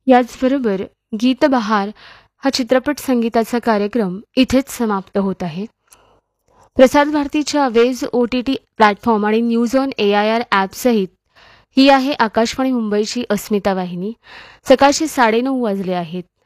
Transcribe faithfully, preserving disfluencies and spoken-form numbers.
याचबरोबर गीत बहार हा चित्रपट संगीताचा कार्यक्रम इथेच समाप्त होत आहे. प्रसार भारतीच्या veg O T T platform आणि news on A I R ॲपसहित ही आहे आकाशवाणी मुंबईची अस्मिता वाहिनी. सकाळचे साडेनऊ वाजले आहेत.